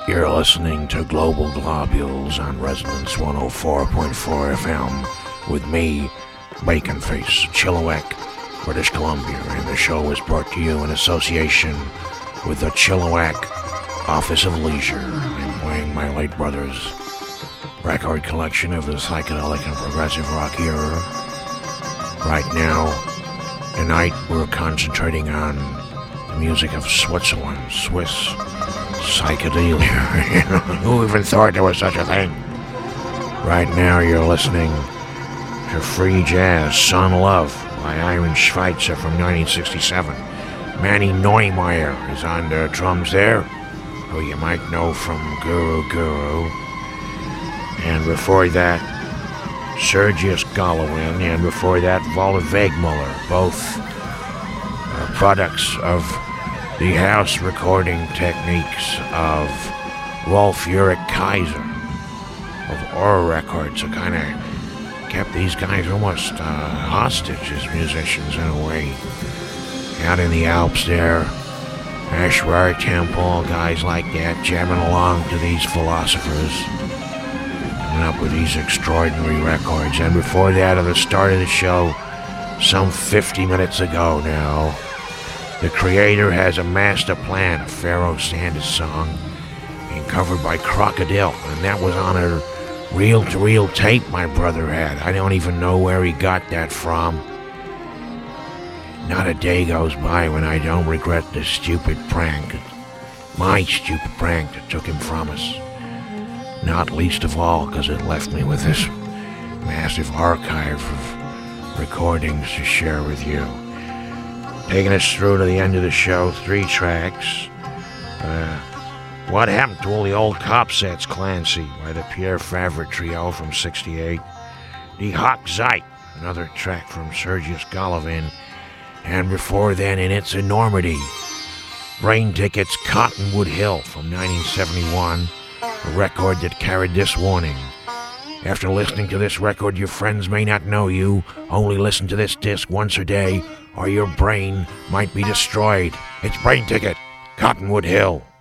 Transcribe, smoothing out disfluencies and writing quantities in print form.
You're listening to Global Globules on Resonance 104.4 FM with me, Baconface, Chilliwack, British Columbia, and the show is brought to you in association with the Chilliwack Office of Leisure. I'm playing my late brother's record collection of the psychedelic and progressive rock era. Right now, tonight, we're concentrating on the music of Switzerland, Swiss psychedelia. Who even thought there was such a thing? Right now, you're listening to Free Jazz, Son Love by Iron Schweitzer from 1967. Manny Neumeier is on the drums there, who you might know from Guru Guru. And before that, Sergius Golovin, and before that, Walter Wegmuller, both products of the house recording techniques of Rolf Ulrich Kaiser of Aura Records, who kind of kept these guys almost hostage as musicians in a way. Out in the Alps there, Ashrar Temple, guys like that, jamming along to these philosophers, coming up with these extraordinary records. And before that, at the start of the show, some 50 minutes ago now, The Creator Has a Master Plan, a Pharoah Sanders song, being covered by Crocodile, and that was on a reel-to-reel tape my brother had. I don't even know where he got that from. Not a day goes by when I don't regret the stupid prank, my stupid prank that took him from us. Not least of all because it left me with this massive archive of recordings to share with you. Taking us through to the end of the show, 3 tracks. What Happened to All the Old Cop Sets, Clancy, by the Pierre Favre Trio from 68. Die Hochzeit, another track from Sergius Golovin. And before then, in its enormity, Brain Ticket's Cottonwood Hill from 1971, a record that carried this warning. After listening to this record, your friends may not know you. Only listen to this disc once a day, or your brain might be destroyed. It's Brain Ticket, Cottonwood Hill.